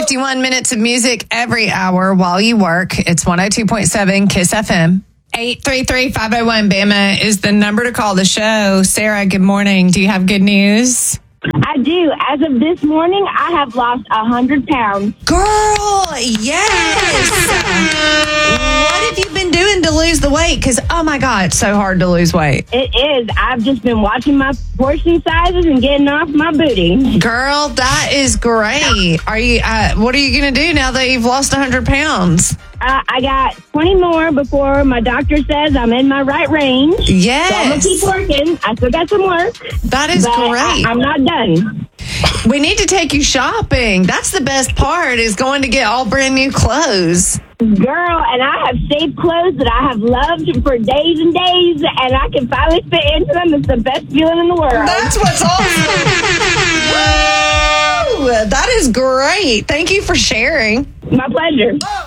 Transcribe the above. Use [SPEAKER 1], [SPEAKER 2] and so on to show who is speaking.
[SPEAKER 1] 51 minutes of music every hour while you work. It's 102.7 KISS FM. 833-501 Bama is the number to call the show. Sarah, good morning. Do you have good news?
[SPEAKER 2] I do. As of this morning, I have lost 100 pounds.
[SPEAKER 1] Girl, yes. What have you been doing to lose the weight? Because, oh my God, it's so hard to lose weight.
[SPEAKER 2] It is. I've just been watching my portion sizes and getting off my booty.
[SPEAKER 1] Girl, that is great. Are you? What are you going to do now that you've lost 100 pounds?
[SPEAKER 2] I got 20 more before my doctor says I'm in my right range.
[SPEAKER 1] Yes.
[SPEAKER 2] So I'm going to keep working. I still got some work.
[SPEAKER 1] That is great.
[SPEAKER 2] I'm not done.
[SPEAKER 1] We need to take you shopping. That's the best part, is going to get all brand new clothes.
[SPEAKER 2] Girl, and I have saved clothes that I have loved for days and days, and I can finally fit into them. It's the best feeling in the world.
[SPEAKER 1] That's what's awesome. Woo! That is great. Thank you for sharing.
[SPEAKER 2] My pleasure.